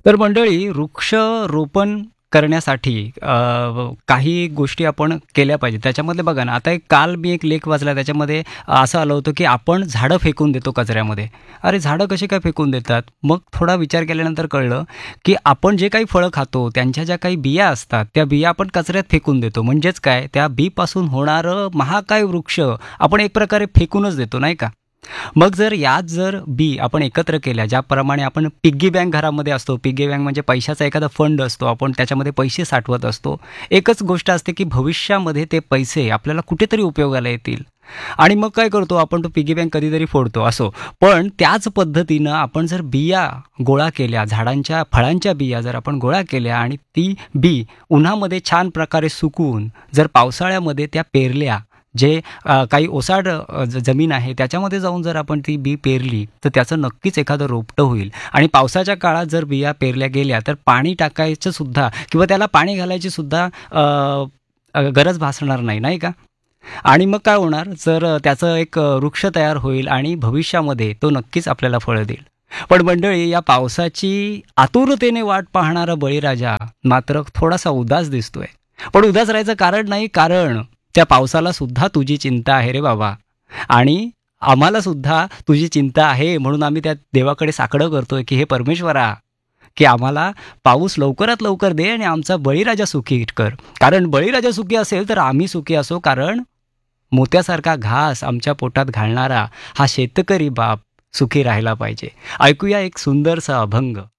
तर मंडळी, वृक्षारोपण करण्यासाठी काही गोष्टी आपण केल्या पाहिजेत. त्याच्यामध्ये बघा ना, आता काल मी एक लेख वाचला, त्याच्यामध्ये असं आलं होतं, की आपण झाडं फेकून देतो कचऱ्यामध्ये. अरे झाडं कशी काय फेकून देतात? मग थोडा विचार केल्यानंतर कळलं, की आपण जे काही फळं खातो, त्यांच्या ज्या काही बिया असतात, त्या बिया आपण कचऱ्यात फेकून देतो. म्हणजेच काय, त्या बीपासून होणारं महाकाय वृक्ष आपण एक प्रकारे फेकूनच देतो, नाही का? मग जर बी आपण एकत्र केल्या, ज्याप्रमाणे आपण पिग्गी बँक घरामध्ये असतो, पिग्गी बँक म्हणजे पैशाचा एखादा फंड असतो, आपण त्याच्यामध्ये पैसे साठवत असतो. एकच गोष्ट असते, की भविष्यामध्ये ते पैसे आपल्याला कुठेतरी उपयोगाला येतील. आणि मग काय करतो आपण, तो पिगी बँक कधीतरी फोडतो असो. पण त्याच पद्धतीनं आपण जर बिया गोळा केल्या, झाडांच्या फळांच्या बिया जर आपण गोळा केल्या आणि ती बी उन्हामध्ये छान प्रकारे सुकवून जर पावसाळ्यामध्ये त्या पेरल्या, जे काही ओसाड जमीन आहे त्याच्यामध्ये जाऊन जर आपण ती बी पेरली, तर त्याचं नक्कीच एखादं रोपटं होईल. आणि पावसाच्या काळात जर बिया पेरल्या गेल्या, तर पाणी टाकायचं सुद्धा किंवा त्याला पाणी घालायची सुद्धा गरज भासणार नाही, नाही का? आणि मग काय होणार, त्याचं एक वृक्ष तयार होईल आणि भविष्यामध्ये तो नक्कीच आपल्याला फळं देईल. पण मंडळी, या पावसाची आतुरतेने वाट पाहणारा बळीराजा मात्र थोडासा उदास दिसतोय. पण उदास राहायचं कारण नाही, कारण त्या पावसाला सुद्धा तुझी चिंता आहे रे बाबा. आणि आम्हाला सुद्धा तुझी चिंता आहे, म्हणून आम्ही त्या देवाकडे साकडं करतोय, की हे परमेश्वरा, की आम्हाला पाऊस लवकरात लवकर दे आणि आमचा बळीराजा सुखी कर. कारण बळीराजा सुखी असेल तर आम्ही सुखी असो, कारण मोत्यासारखा घास आमच्या पोटात घालणारा हा शेतकरी बाप सुखी राहायला पाहिजे. ऐकूया एक सुंदरसा अभंग.